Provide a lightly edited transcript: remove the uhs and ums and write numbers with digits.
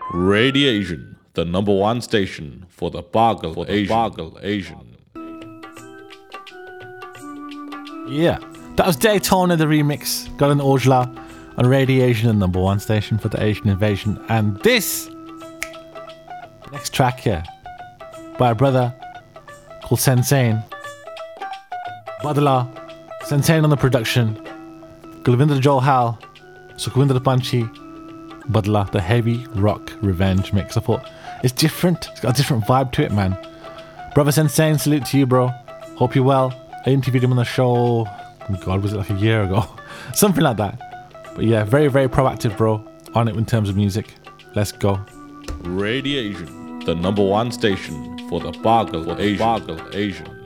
Radiation, the number one station for the Bagel Asian. Yeah, that was Daytona, the remix. Got an Ojla on Radiation, the number one station for the Asian invasion. And this next track here by a brother called Sensane. Badala, Sensane on the production. Gulvinder Johal, Sukhwinder Panchi, Badla, the heavy rock revenge mix. I thought it's different. It's got a different vibe to it, man. Brother Sensane, salute to you, bro. Hope you're well. I interviewed him on the show. Oh God, was it like a year ago? Something like that. But yeah, very, very proactive, bro. On it in terms of music. Let's go. Radiation, the number one station for the Bagel Asian.